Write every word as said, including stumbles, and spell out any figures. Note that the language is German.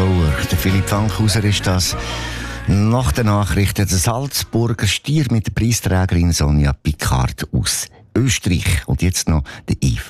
Blower. Der Philipp Fankhauser ist das. Nach den Nachrichten der Salzburger Stier mit der Preisträgerin Sonja Picard aus Österreich. Und jetzt noch der Yves